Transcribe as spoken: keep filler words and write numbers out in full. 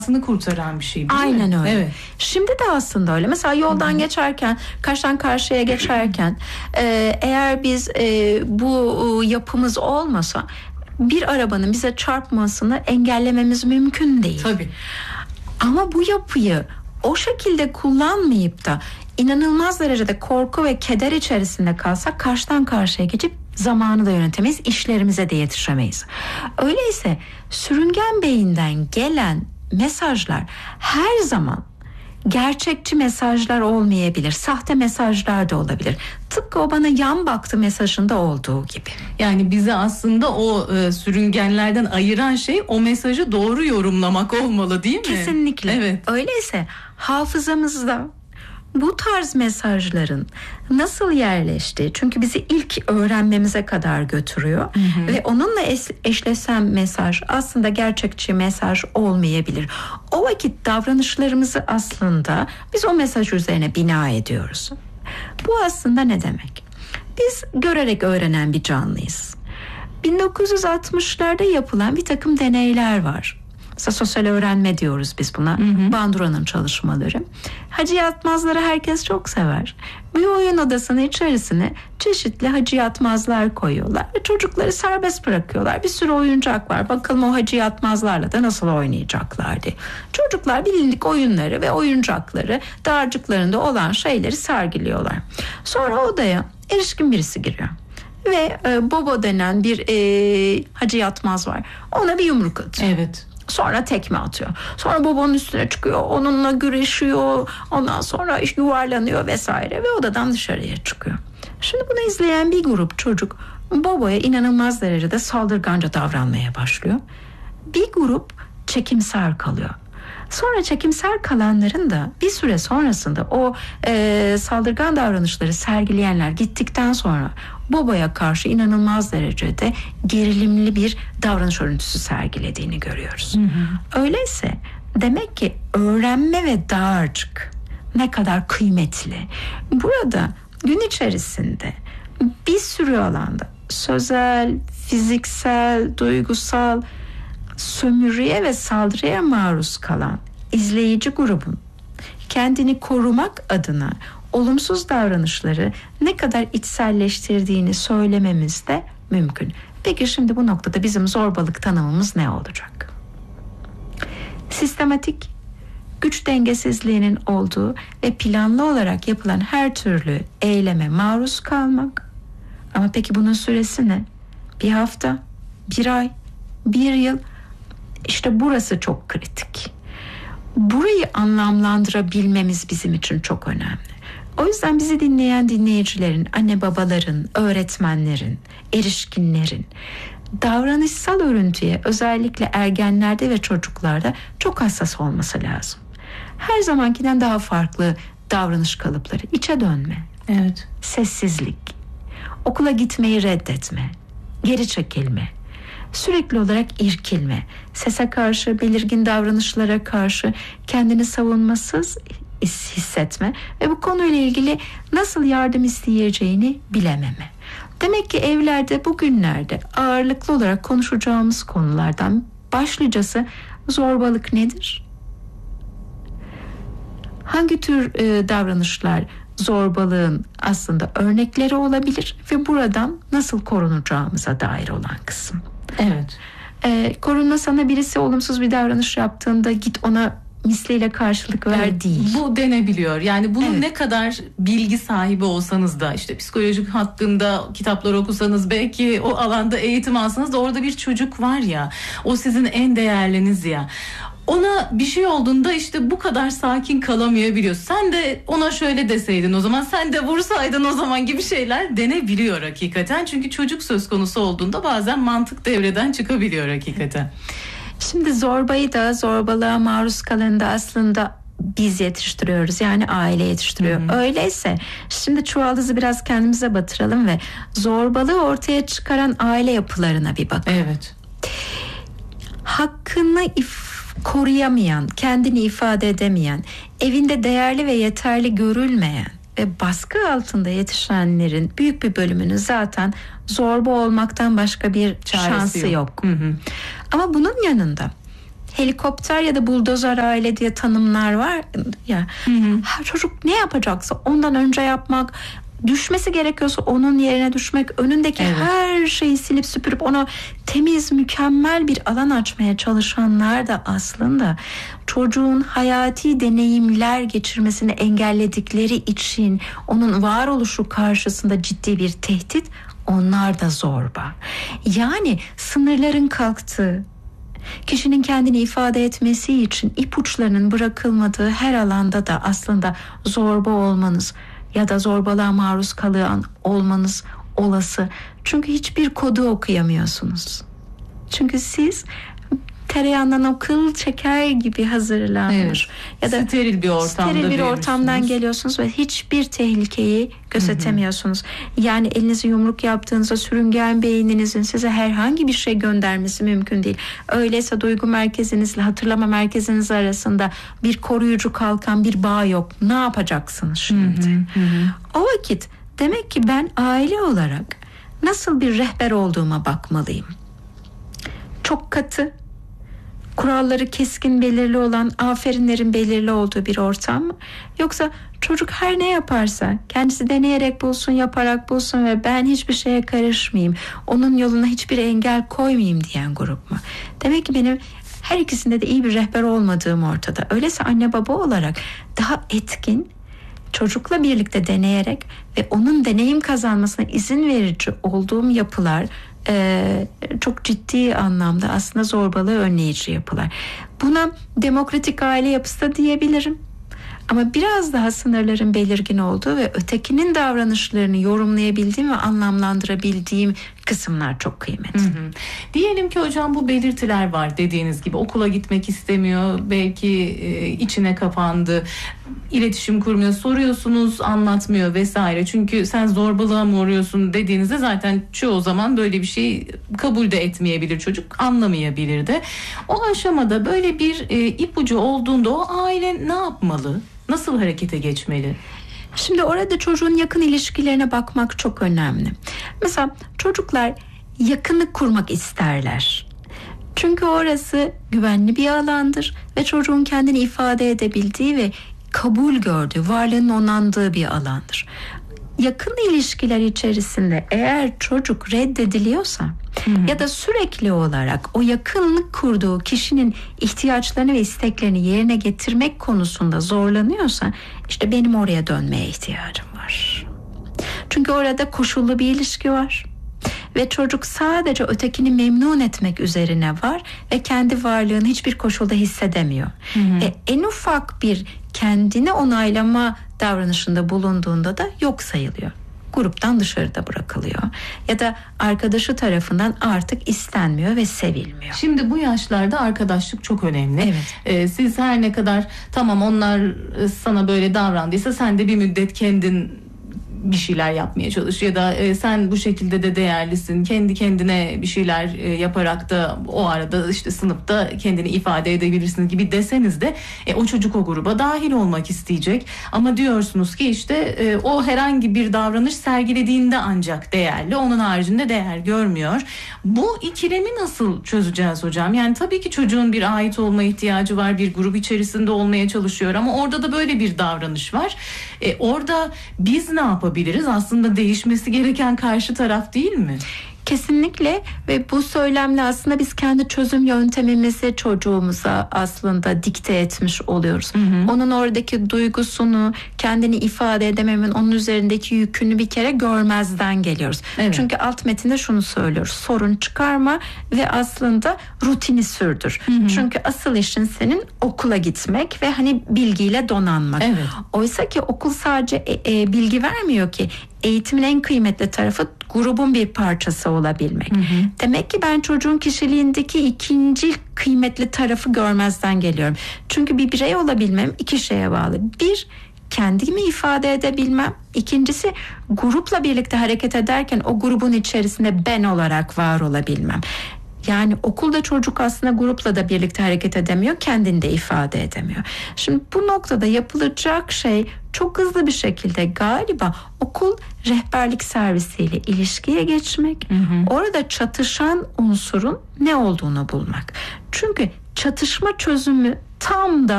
kurtaran bir şey. Aynen mi? öyle. Evet. Şimdi de aslında öyle. Mesela yoldan Hı-hı. geçerken, karşıdan karşıya geçerken e, eğer biz e, bu yapımız olmasa bir arabanın bize çarpmasını engellememiz mümkün değil. Tabii. Ama bu yapıyı o şekilde kullanmayıp da inanılmaz derecede korku ve keder içerisinde kalsak karşıdan karşıya geçip zamanı da yönetemeyiz, işlerimize de yetişemeyiz. Öyleyse sürüngen beyinden gelen mesajlar her zaman gerçekçi mesajlar olmayabilir. Sahte mesajlar da olabilir. Tıpkı o bana yan baktı mesajında olduğu gibi. Yani bizi aslında o e, sürüngenlerden ayıran şey o mesajı doğru yorumlamak olmalı, değil mi? Kesinlikle. Evet. Öyleyse hafızamızda bu tarz mesajların nasıl yerleştiği, çünkü bizi ilk öğrenmemize kadar götürüyor. Hı hı. Ve onunla eşleşen mesaj aslında gerçekçi mesaj olmayabilir. O vakit davranışlarımızı aslında biz o mesaj üzerine bina ediyoruz. Bu aslında ne demek? Biz görerek öğrenen bir canlıyız. bin dokuz yüz altmışlarda yapılan bir takım deneyler var. Sosyal öğrenme diyoruz biz buna. Hı hı. Bandura'nın çalışmaları. Hacı Yatmazları herkes çok sever. Bir oyun odasının içerisine çeşitli hacı yatmazlar koyuyorlar ve çocukları serbest bırakıyorlar. Bir sürü oyuncak var. Bakalım o hacı yatmazlarla da nasıl oynayacaklar diye. Çocuklar bilindik oyunları ve oyuncakları, dağarcıklarında olan şeyleri sergiliyorlar. Sonra odaya erişkin birisi giriyor. Ve e, Bobo denen bir e, hacı yatmaz var. Ona bir yumruk atıyor. Evet. Sonra tekme atıyor. Sonra babanın üstüne çıkıyor. Onunla güreşiyor. Ondan sonra yuvarlanıyor vesaire. Ve odadan dışarıya çıkıyor. Şimdi bunu izleyen bir grup çocuk babaya inanılmaz derecede saldırganca davranmaya başlıyor. Bir grup çekimser kalıyor. Sonra çekimser kalanların da bir süre sonrasında o e, saldırgan davranışları sergileyenler gittikten sonra babaya karşı inanılmaz derecede gerilimli bir davranış örüntüsü sergilediğini görüyoruz. Hı hı. Öyleyse demek ki öğrenme ve dağarcık ne kadar kıymetli. Burada gün içerisinde bir sürü alanda sözel, fiziksel, duygusal sömürüye ve saldırıya maruz kalan izleyici grubun kendini korumak adına olumsuz davranışları ne kadar içselleştirdiğini söylememiz de mümkün. Peki şimdi bu noktada bizim zorbalık tanımımız ne olacak? Sistematik, güç dengesizliğinin olduğu ve planlı olarak yapılan her türlü eyleme maruz kalmak. Ama peki bunun süresi ne? Bir hafta, bir ay, bir yıl. İşte burası çok kritik. Burayı anlamlandırabilmemiz bizim için çok önemli. O yüzden bizi dinleyen dinleyicilerin, anne babaların, öğretmenlerin, erişkinlerin davranışsal örüntüye özellikle ergenlerde ve çocuklarda çok hassas olması lazım. Her zamankinden daha farklı davranış kalıpları, içe dönme, evet, sessizlik, okula gitmeyi reddetme, geri çekilme, sürekli olarak irkilme, sese karşı, belirgin davranışlara karşı kendini savunmasız hissetme ve bu konuyla ilgili nasıl yardım isteyeceğini bilememe. Demek ki evlerde bugünlerde ağırlıklı olarak konuşacağımız konulardan başlıcası zorbalık nedir? Hangi tür e, davranışlar zorbalığın aslında örnekleri olabilir ve buradan nasıl korunacağımıza dair olan kısım. Evet. Ee, korunma sana birisi olumsuz bir davranış yaptığında git ona misliyle karşılık ver evet, değil. Bu denebiliyor. Yani bunun evet. ne kadar bilgi sahibi olsanız da işte psikolojik hakkında kitaplar okusanız belki o alanda eğitim alsanız da orada bir çocuk var ya, o sizin en değerliniz ya. Ona bir şey olduğunda işte bu kadar sakin kalamayabiliyor. Sen de ona şöyle deseydin o zaman, sen de vursaydın o zaman gibi şeyler denebiliyor hakikaten. Çünkü çocuk söz konusu olduğunda bazen mantık devreden çıkabiliyor hakikaten. Şimdi zorbayı da, zorbalığa maruz kalanı da aslında biz yetiştiriyoruz. Yani aile yetiştiriyor. Hı hı. Öyleyse şimdi çuvaldızı biraz kendimize batıralım ve zorbalığı ortaya çıkaran aile yapılarına bir bakalım. Evet. Hakkını if koruyamayan, kendini ifade edemeyen, evinde değerli ve yeterli görülmeyen ve baskı altında yetişenlerin büyük bir bölümünün zaten zorba olmaktan başka bir çaresi şansı yok. yok. Hı hı. Ama bunun yanında helikopter ya da buldozer aile diye tanımlar var ya. Hı hı. Çocuk ne yapacaksa ondan önce yapmak, düşmesi gerekiyorsa onun yerine düşmek, önündeki evet. her şeyi silip süpürüp ona temiz, mükemmel bir alan açmaya çalışanlar da aslında çocuğun hayati deneyimler geçirmesini engelledikleri için onun varoluşu karşısında ciddi bir tehdit, onlar da zorba. Yani sınırların kalktığı, kişinin kendini ifade etmesi için ipuçlarının bırakılmadığı her alanda da aslında zorba olmanız ya da zorbalığa maruz kalan olmanız olası. Çünkü hiçbir kodu okuyamıyorsunuz. Çünkü siz tereyağından o kıl çeker gibi hazırlanmış evet. ya da steril bir ortamda steril bir ortamdan geliyorsunuz ve hiçbir tehlikeyi gözetemiyorsunuz. Hı hı. Yani elinizi yumruk yaptığınızda sürüngen beyninizin size herhangi bir şey göndermesi mümkün değil. Öyleyse duygu merkezinizle hatırlama merkeziniz arasında bir koruyucu kalkan bir bağ yok. Ne yapacaksınız şimdi? Hı hı. Hı. O vakit demek ki ben aile olarak nasıl bir rehber olduğuma bakmalıyım. Çok katı, kuralları keskin belirli olan, aferinlerin belirli olduğu bir ortam mı? Yoksa çocuk her ne yaparsa kendisi deneyerek bulsun, yaparak bulsun ve ben hiçbir şeye karışmayayım, onun yoluna hiçbir engel koymayayım diyen grup mu? Demek ki benim her ikisinde de iyi bir rehber olmadığım ortada. Öyleyse anne baba olarak daha etkin, çocukla birlikte deneyerek ve onun deneyim kazanmasına izin verici olduğum yapılar Ee, çok ciddi anlamda aslında zorbalığı önleyici yapılar. Buna demokratik aile yapısı da diyebilirim. Ama biraz daha sınırların belirgin olduğu ve ötekinin davranışlarını yorumlayabildiğim ve anlamlandırabildiğim kısımlar çok kıymetli. Hı hı. Diyelim ki hocam bu belirtiler var dediğiniz gibi, okula gitmek istemiyor, belki e, içine kapandı, iletişim kurmuyor, soruyorsunuz anlatmıyor vesaire. Çünkü sen zorbalığa mı uğruyorsun dediğinizde zaten çoğu zaman böyle bir şey kabul de etmeyebilir çocuk, anlamayabilir de. O aşamada böyle bir e, ipucu olduğunda o aile ne yapmalı? Nasıl harekete geçmeli? Şimdi orada çocuğun yakın ilişkilerine bakmak çok önemli. Mesela çocuklar yakınlık kurmak isterler. Çünkü orası güvenli bir alandır ve çocuğun kendini ifade edebildiği ve kabul gördüğü, varlığının onandığı bir alandır. Yakın ilişkiler içerisinde eğer çocuk reddediliyorsa hı hı. ya da sürekli olarak o yakınlık kurduğu kişinin ihtiyaçlarını ve isteklerini yerine getirmek konusunda zorlanıyorsa, işte benim oraya dönmeye ihtiyacım var. Çünkü orada koşullu bir ilişki var ve çocuk sadece ötekini memnun etmek üzerine var ve kendi varlığını hiçbir koşulda hissedemiyor. Hı hı. E, en ufak bir kendini onaylama davranışında bulunduğunda da yok sayılıyor. Gruptan dışarıda bırakılıyor ya da arkadaşı tarafından artık istenmiyor ve sevilmiyor. Şimdi bu yaşlarda arkadaşlık çok önemli. Evet. Ee, siz her ne kadar tamam onlar sana böyle davrandıysa sen de bir müddet kendin bir şeyler yapmaya çalış ya da e, sen bu şekilde de değerlisin, kendi kendine bir şeyler e, yaparak da o arada işte sınıfta kendini ifade edebilirsin gibi deseniz de e, o çocuk o gruba dahil olmak isteyecek. Ama diyorsunuz ki işte e, o herhangi bir davranış sergilediğinde ancak değerli, onun haricinde değer görmüyor. Bu ikilemi nasıl çözeceğiz hocam? Yani tabii ki çocuğun bir ait olma ihtiyacı var, bir grup içerisinde olmaya çalışıyor ama orada da böyle bir davranış var. E, orada biz ne yapabiliriz? Aslında değişmesi gereken karşı taraf değil mi? Kesinlikle ve bu söylemle aslında biz kendi çözüm yöntemimizi çocuğumuza aslında dikte etmiş oluyoruz. Hı hı. Onun oradaki duygusunu, kendini ifade edememin, onun üzerindeki yükünü bir kere görmezden geliyoruz. Evet. Çünkü alt metinde şunu söylüyoruz: sorun çıkarma ve aslında rutini sürdür. Hı hı. Çünkü asıl işin senin okula gitmek ve hani bilgiyle donanmak. Evet. Oysa ki okul sadece e, e, bilgi vermiyor ki. Eğitimin en kıymetli tarafı grubun bir parçası olabilmek. Hı hı. Demek ki ben çocuğun kişiliğindeki ikinci kıymetli tarafı görmezden geliyorum. Çünkü bir birey olabilmem iki şeye bağlı. Bir, kendimi ifade edebilmem. İkincisi, grupla birlikte hareket ederken o grubun içerisinde ben olarak var olabilmem. Yani okulda çocuk aslında grupla da birlikte hareket edemiyor, kendini de ifade edemiyor. Şimdi bu noktada yapılacak şey çok hızlı bir şekilde galiba okul rehberlik servisiyle ilişkiye geçmek, hı hı. orada çatışan unsurun ne olduğunu bulmak. Çünkü çatışma çözümü tam da